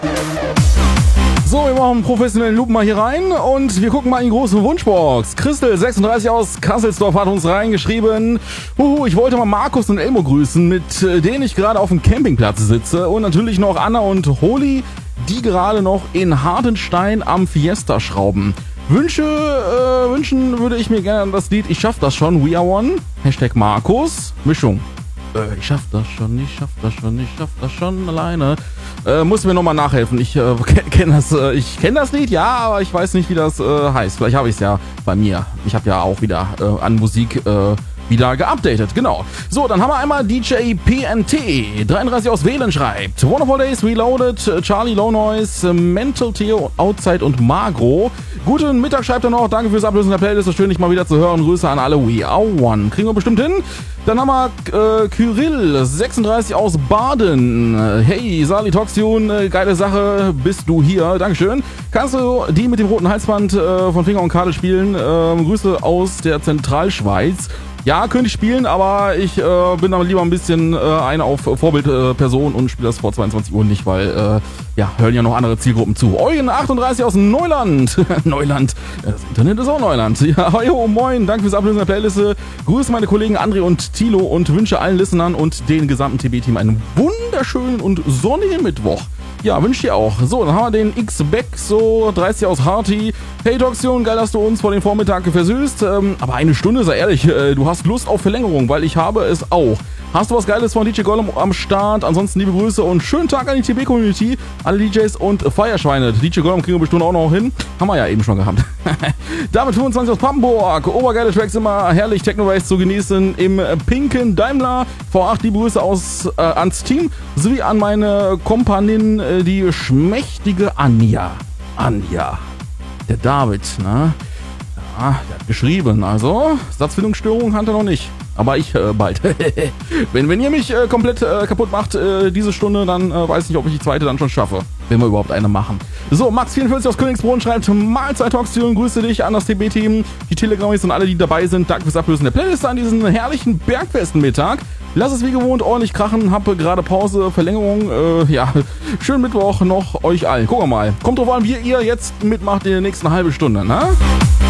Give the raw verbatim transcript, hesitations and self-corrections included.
So, wir machen einen professionellen Loop mal hier rein und wir gucken mal in die große Wunschbox. Christel sechsunddreißig aus Kasselsdorf hat uns reingeschrieben, Huhu, ich wollte mal Markus und Elmo grüßen, mit denen ich gerade auf dem Campingplatz sitze, und natürlich noch Anna und Holi, die gerade noch in Hartenstein am Fiesta schrauben. Wünsche, äh, wünschen würde ich mir gerne das Lied Ich schaff das schon, We Are One, Hashtag Markus, Mischung. Äh, ich schaff das schon, ich schaff das schon, ich schaff das schon alleine. Äh, muss mir nochmal nachhelfen. Ich äh, kenne das, äh, ich kenn das Lied, ja, aber ich weiß nicht, wie das äh, heißt. Vielleicht habe ich es ja bei mir. Ich habe ja auch wieder äh, an Musik äh, wieder geupdatet, genau. So, dann haben wir einmal D J P N T, dreiunddreißig aus Wählen schreibt. Wonderful Days, Reloaded, Charlie Low Noise, Mental Theo, Outside und Magro. Guten Mittag schreibt er noch, danke fürs Ablösen der Playlist, ist schön, dich mal wieder zu hören. Grüße an alle, We Are One. Kriegen wir bestimmt hin. Dann haben wir äh, Kyrill, sechsunddreißig aus Baden. Hey, Salitoxion, äh, geile Sache, bist du hier, Dankeschön. Kannst du die mit dem roten Halsband äh, von Finger und Karte spielen? Äh, Grüße aus der Zentralschweiz. Ja, könnte ich spielen, aber ich äh, bin aber lieber ein bisschen äh, eine auf Vorbildperson äh, und spiele das vor zweiundzwanzig Uhr nicht, weil äh, ja, hören ja noch andere Zielgruppen zu. Eugen achtunddreißig aus Neuland. Neuland. Das Internet ist auch Neuland. Ja, jo, moin. Danke fürs Ablösen der Playliste. Grüße meine Kollegen André und Thilo und wünsche allen Listenern und den gesamten T B-Team einen wunderschönen und sonnigen Mittwoch. Ja, wünsche dir auch. So, dann haben wir den X-Beck, so dreißig aus Harty. Hey Toxion, geil, dass du uns vor den Vormittag versüßt. Ähm, aber eine Stunde, sei ehrlich, äh, du hast Lust auf Verlängerung, weil ich habe es auch. Hast du was Geiles von D J Gollum am Start? Ansonsten liebe Grüße und schönen Tag an die T B-Community, alle D Js und Feierschweine. D J Gollum kriegen wir bestimmt auch noch hin. Haben wir ja eben schon gehabt. Damit fünfundzwanzig aus Pamburg. Obergeile Tracks, immer herrlich Techno-Race zu genießen im pinken Daimler. V acht, liebe Grüße aus, äh, ans Team sowie an meine Kompanin, äh, die schmächtige Anja. Anja. Der David, ne? Ja, der hat geschrieben, also Satzfindungsstörung hat er noch nicht. Aber ich äh, bald. wenn, wenn ihr mich äh, komplett äh, kaputt macht, äh, diese Stunde, dann äh, weiß ich nicht, ob ich die zweite dann schon schaffe. Wenn wir überhaupt eine machen. So, Max vierundvierzig aus Königsbrunn schreibt, Mahlzeit Toxion, grüße dich an das T B-Team, die Telegramis und alle, die dabei sind. Danke fürs Ablösen der Playlist an diesen herrlichen Bergfestenmittag. Lass es wie gewohnt ordentlich krachen, habe gerade Pause, Verlängerung, äh, ja, schönen Mittwoch noch euch allen. Gucken wir mal. Kommt drauf an, wie ihr jetzt mitmacht in der nächsten halben Stunde, ne?